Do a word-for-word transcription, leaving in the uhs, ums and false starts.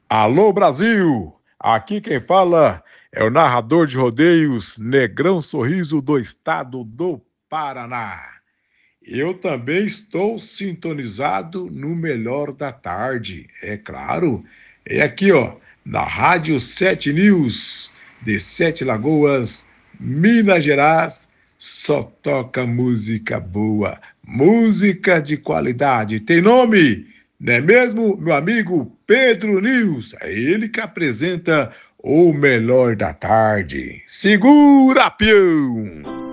Alô Brasil! Aqui quem fala é o narrador de rodeios Negrão Sorriso do estado do Paraná. Eu também estou sintonizado no Melhor da Tarde, é claro. É aqui, ó, na Rádio Sete News, de Sete Lagoas, Minas Gerais, só toca música boa, música de qualidade. Tem nome, não é mesmo, meu amigo Pedro News? É ele que apresenta o Melhor da Tarde. Segura, peão!